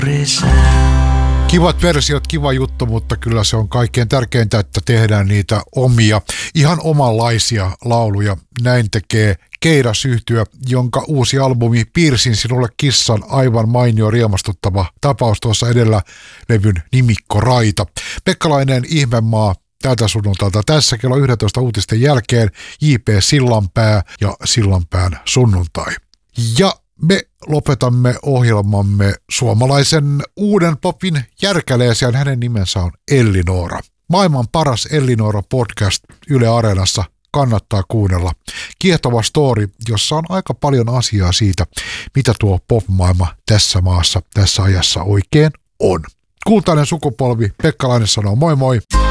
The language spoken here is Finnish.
Kivat versiot, kiva juttu, mutta kyllä se on kaikkein tärkeintä, että tehdään niitä omia, ihan omanlaisia lauluja. Näin tekee Keidas-yhtye, jonka uusi albumi Piirsin sinulle kissan, aivan mainio riemastuttava tapaus tuossa edellä levyn nimikko Raita. Pekkalainen Ihmemaa tältä sunnuntailta tässä kello 11 uutisten jälkeen J.P. Sillanpää ja Sillanpään sunnuntai. Ja me lopetamme ohjelmamme suomalaisen uuden popin järkäleeseen. Hänen nimensä on Ellinora. Maailman paras Ellinora podcast Yle Areenassa. Kannattaa kuunnella. Kiehtova story, jossa on aika paljon asiaa siitä, mitä tuo pop-maailma tässä maassa, tässä ajassa oikein on. Kultainen sukupolvi, Pekkalainen sanoo moi moi.